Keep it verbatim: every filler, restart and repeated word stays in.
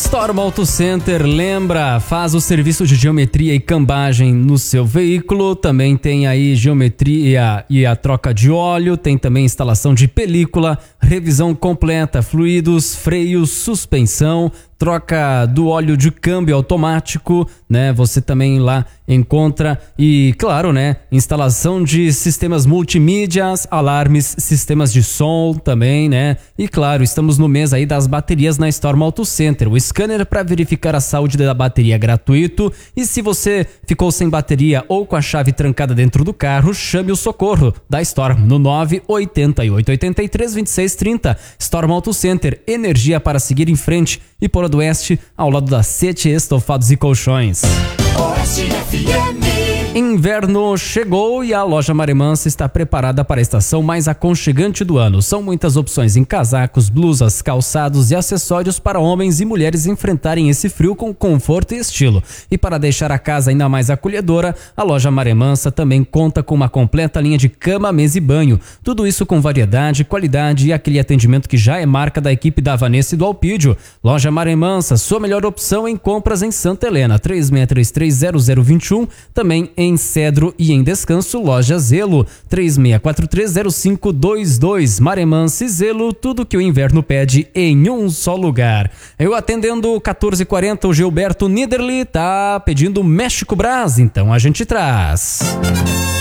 Storm Auto Center, lembra, faz o serviço de geometria e cambagem no seu veículo, também tem aí geometria e a troca de óleo, tem também instalação de película, revisão completa, fluidos, freios, suspensão, troca do óleo de câmbio automático, né? Você também lá encontra e, claro, né? Instalação de sistemas multimídias, alarmes, sistemas de som também, né? E, claro, estamos no mês aí das baterias na Storm Auto Center. O scanner para verificar a saúde da bateria é gratuito e se você ficou sem bateria ou com a chave trancada dentro do carro, chame o socorro da Storm no nove oito oito, oito três, dois seis três zero. Storm Auto Center, energia para seguir em frente. E por do Oeste, ao lado da Sete Estofados e Colchões. Oeste F M. Inverno chegou e a loja Maremansa está preparada para a estação mais aconchegante do ano. São muitas opções em casacos, blusas, calçados e acessórios para homens e mulheres enfrentarem esse frio com conforto e estilo. E para deixar a casa ainda mais acolhedora, a loja Maremansa também conta com uma completa linha de cama, mesa e banho. Tudo isso com variedade, qualidade e aquele atendimento que já é marca da equipe da Vanessa e do Alpídio. Loja Maremansa, sua melhor opção em compras em Santa Helena, três seis três três, zero zero dois um, também em Cedro e em Descanso, loja Zelo, três seis quatro três, zero cinco dois dois. Maremansa e Zelo, tudo que o inverno pede em um só lugar. Eu atendendo quatorze e quarenta, o Gilberto Niederli tá pedindo México Brás, então a gente traz.